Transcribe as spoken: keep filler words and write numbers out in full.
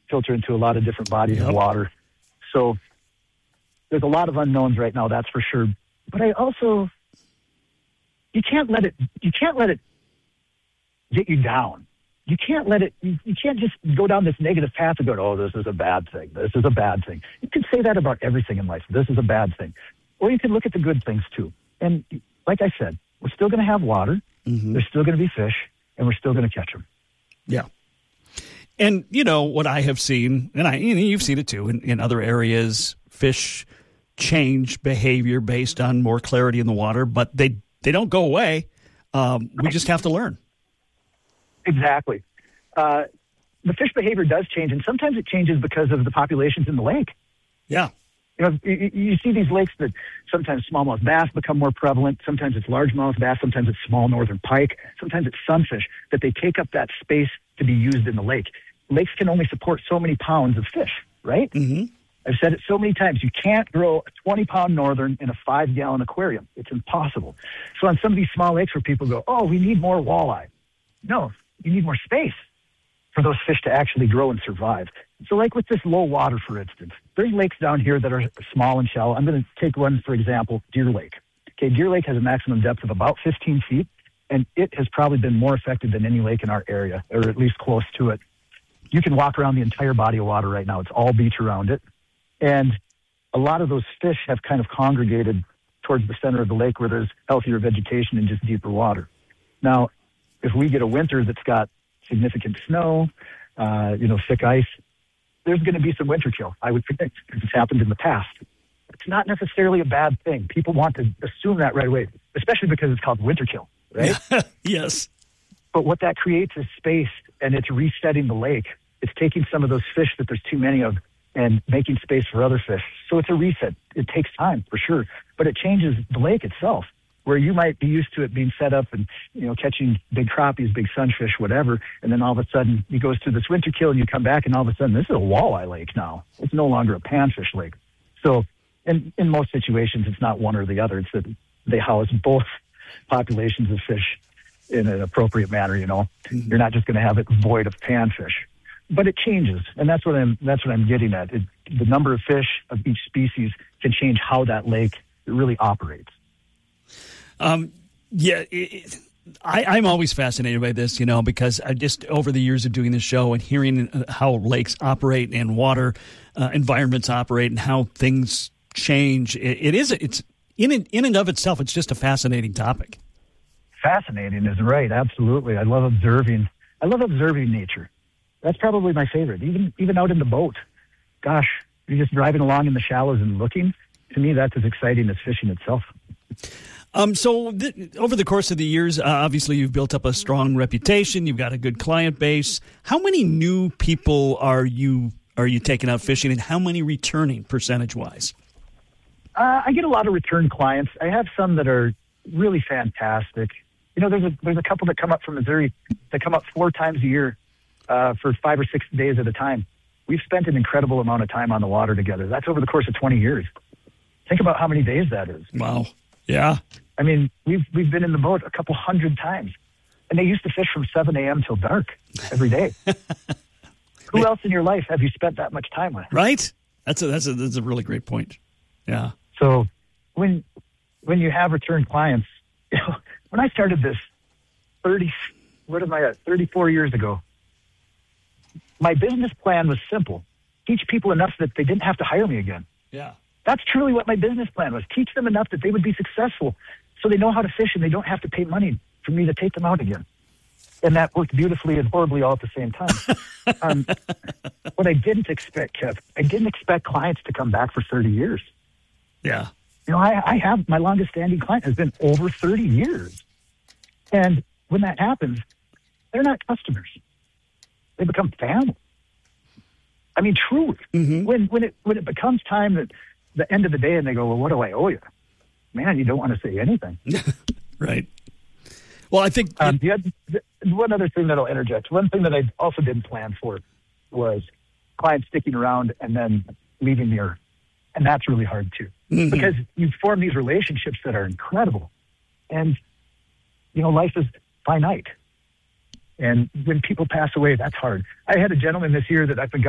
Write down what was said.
filter into a lot of different bodies Yep. of water. So there's a lot of unknowns right now, that's for sure. But I also, you can't let it, you can't let it get you down. You can't let it, you, you can't just go down this negative path and go, oh, this is a bad thing. This is a bad thing. You can say that about everything in life. This is a bad thing. Or you can look at the good things too. And like I said, we're still going to have water. Mm-hmm. There's still going to be fish, and we're still going to catch them. Yeah. And, you know, what I have seen, and I, you know, you've seen it too, in, in other areas, fish change behavior based on more clarity in the water, but they, they don't go away. Um, we just have to learn. Exactly. Uh, the fish behavior does change, and sometimes it changes because of the populations in the lake. Yeah. You know, you, you see these lakes that sometimes smallmouth bass become more prevalent. Sometimes it's largemouth bass. Sometimes it's small northern pike. Sometimes it's sunfish, that they take up that space to be used in the lake. Lakes can only support so many pounds of fish, right? Mm-hmm. I've said it so many times. You can't grow a twenty-pound northern in a five-gallon aquarium. It's impossible. So on some of these small lakes where people go, oh, we need more walleye. No, you need more space for those fish to actually grow and survive. So like with this low water, for instance, there's lakes down here that are small and shallow. I'm going to take one, for example, Deer Lake. Okay, Deer Lake has a maximum depth of about fifteen feet, and it has probably been more affected than any lake in our area, or at least close to it. You can walk around the entire body of water right now. It's all beach around it. And a lot of those fish have kind of congregated towards the center of the lake where there's healthier vegetation and just deeper water. Now, if we get a winter that's got significant snow, uh, you know, thick ice, there's going to be some winter kill, I would predict, because it's happened in the past. It's not necessarily a bad thing. People want to assume that right away, especially because it's called winter kill, right? Yes. But what that creates is space, and it's resetting the lake. It's taking some of those fish that there's too many of and making space for other fish. So it's a reset. It takes time, for sure. But it changes the lake itself, where you might be used to it being set up and, you know, catching big crappies, big sunfish, whatever. And then all of a sudden it goes through this winter kill and you come back and all of a sudden this is a walleye lake now. It's no longer a panfish lake. So in, in most situations, it's not one or the other. It's that they house both populations of fish in an appropriate manner, you know. Mm-hmm. You're not just going to have it void of panfish. But it changes, and that's what I'm that's what I'm getting at. It, the number of fish of each species can change how that lake really operates. Um, yeah, it, it, I, I'm always fascinated by this, you know, because I just over the years of doing this show and hearing how lakes operate and water uh, environments operate and how things change, it, it is it's in in and of itself, it's just a fascinating topic. Fascinating is right, absolutely. I love observing. I love observing nature. That's probably my favorite. Even even out in the boat, gosh, you're just driving along in the shallows and looking. To me, that's as exciting as fishing itself. Um, so th- over the course of the years, uh, obviously you've built up a strong reputation. You've got a good client base. How many new people are you are you taking out fishing, and how many returning percentage wise? Uh, I get a lot of return clients. I have some that are really fantastic. You know, there's a there's a couple that come up from Missouri that come up four times a year. Uh, for five or six days at a time. We've spent an incredible amount of time on the water together. That's over the course of twenty years. Think about how many days that is. Wow. Yeah. I mean, we've we've been in the boat a couple hundred times. And they used to fish from seven a.m. till dark every day. Who else in your life have you spent that much time with? Right? That's a, that's a, that's a really great point. Yeah. So when when you have return clients, you know, when I started this thirty, what am I at, thirty-four years ago, my business plan was simple. Teach people enough that they didn't have to hire me again. Yeah. That's truly what my business plan was. Teach them enough that they would be successful so they know how to fish and they don't have to pay money for me to take them out again. And that worked beautifully and horribly all at the same time. um, what I didn't expect, Kev, I didn't expect clients to come back for thirty years. Yeah. You know, I, I have, my longest standing client has been over thirty years. And when that happens, they're not customers. They become family. I mean, truly. Mm-hmm. When when it when it becomes time at the end of the day and they go, well, what do I owe you? Man, you don't want to say anything. Right. Well, I think... Um, the, the, one other thing that I'll interject, one thing that I also didn't plan for was clients sticking around and then leaving the earth. And that's really hard, too. Mm-hmm. Because you form these relationships that are incredible. And, you know, life is finite. And when people pass away, that's hard. I had a gentleman this year that I've been